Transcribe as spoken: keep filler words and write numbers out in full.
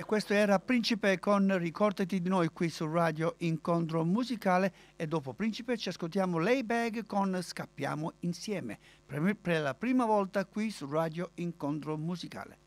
questo era Principe con Ricordati di noi qui su Radio Incontro Musicale e dopo Principe ci ascoltiamo Layback con Scappiamo insieme per per la prima volta qui su Radio Incontro Musicale.